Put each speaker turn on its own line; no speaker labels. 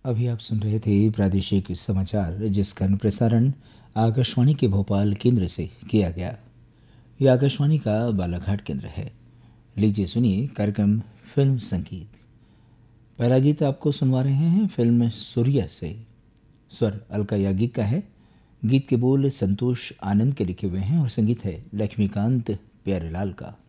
अभी आप सुन रहे थे प्रादेशिक समाचार जिसका प्रसारण आकाशवाणी के भोपाल केंद्र से किया गया। ये आकाशवाणी का बालाघाट केंद्र है। लीजिए सुनिए कार्यक्रम फिल्म संगीत। पहला गीत आपको सुनवा रहे हैं फिल्म सूर्या से। स्वर अलका याग्निक का है। गीत के बोल संतोष आनंद के लिखे हुए हैं और संगीत है लक्ष्मीकांत प्यारेलाल का।